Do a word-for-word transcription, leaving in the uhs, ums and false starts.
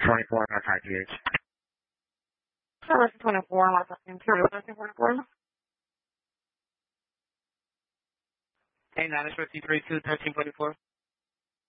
twenty-four, that's I T H. Service twenty-four, what's up? Interior twenty-four. Hey, nine is fifty-three, two, thirteen, twenty-four.